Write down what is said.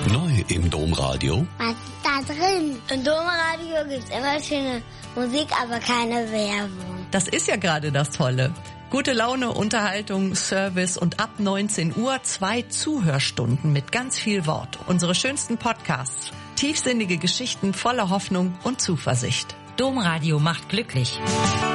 Neu im Domradio. Was ist da drin? Im Domradio gibt's immer schöne Musik, aber keine Werbung. Das ist ja gerade das Tolle. Gute Laune, Unterhaltung, Service und ab 19 Uhr 2 Zuhörstunden mit ganz viel Wort. Unsere schönsten Podcasts. Tiefsinnige Geschichten voller Hoffnung und Zuversicht. Domradio macht glücklich.